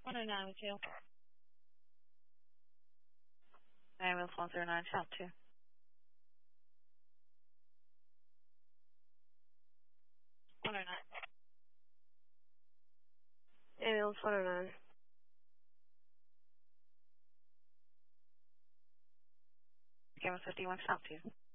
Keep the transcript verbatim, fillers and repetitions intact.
one oh nine with you. Ambulance one zero nine, south two. one oh nine. Ambulance one oh nine. Gamma fifty-one, south two.